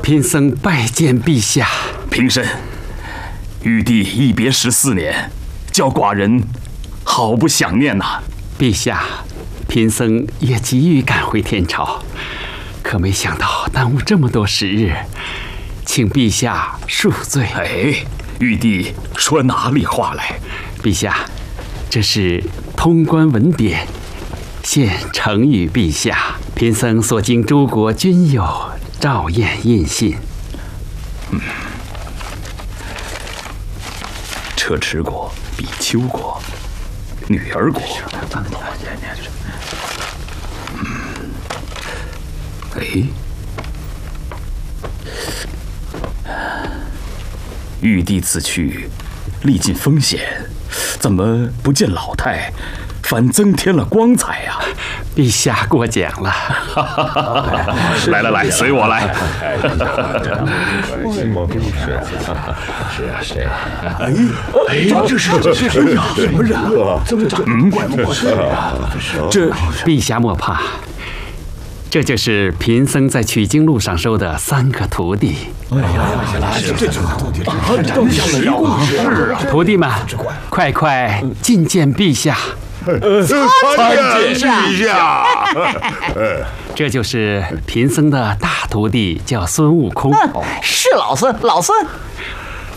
贫僧拜见陛下。 平身。玉帝一别14年，叫寡人好不想念呐。 陛下，贫僧也急于赶回天朝，可没想到耽误这么多时日，请陛下恕罪。 哎，玉帝说哪里话来？ 陛下，这是通关文典，现呈与陛下。贫僧所经诸国均有照验印信。 车迟国、比丘国、女儿国。玉帝此去历尽风险，怎么不见老态，反增添了光彩呀？ 陛下过奖了。 来，随我来。 这是什么人啊？怎么长怪不怪啊？ 这陛下莫怕，这就是贫僧在取经路上收的3个徒弟。徒弟们，快觐见陛下！ 参见陛下。 这就是贫僧的大徒弟，叫孙悟空。 是老孙。